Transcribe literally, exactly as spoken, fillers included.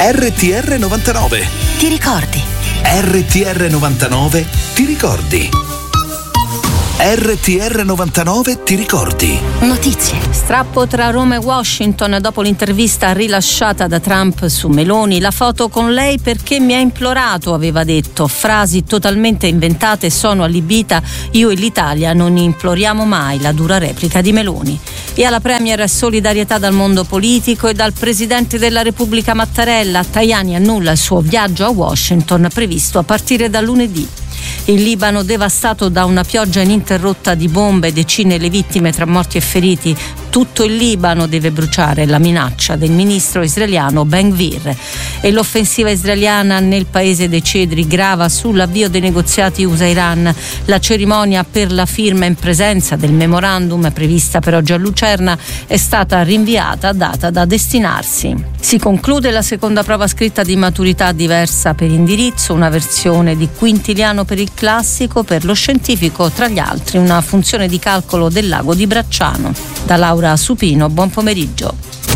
R T R novantanove. Ti ricordi? R T R novantanove ti ricordi? R T R novantanove ti ricordi? Notizie. Strappo tra Roma e Washington dopo l'intervista rilasciata da Trump su Meloni. La foto con lei perché mi ha implorato, aveva detto. Frasi totalmente inventate, sono allibita. Io e l'Italia non imploriamo mai, la dura replica di Meloni. E alla Premier solidarietà dal mondo politico e dal Presidente della Repubblica Mattarella. Tajani annulla il suo viaggio a Washington previsto a partire da lunedì. Il Libano devastato da una pioggia ininterrotta di bombe, decine le vittime tra morti e feriti. Tutto il Libano deve bruciare, la minaccia del ministro israeliano Ben-Gvir. E l'offensiva israeliana nel paese dei cedri grava sull'avvio dei negoziati U S A-Iran. La cerimonia per la firma in presenza del memorandum prevista per oggi a Lucerna è stata rinviata a data da destinarsi. Si conclude la seconda prova scritta di maturità diversa per indirizzo, una versione di quintiliano per il classico, per lo scientifico, tra gli altri una funzione di calcolo del lago di Bracciano. Da Laura Supino, buon pomeriggio.